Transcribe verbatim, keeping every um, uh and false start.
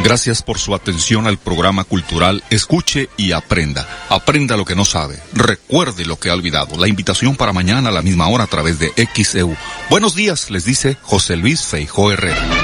Gracias por su atención al programa cultural Escuche y Aprenda. Aprenda lo que no sabe. Recuerde lo que ha olvidado. La invitación para mañana a la misma hora a través de X E U. Buenos días, les dice José Luis Feijó Herrera.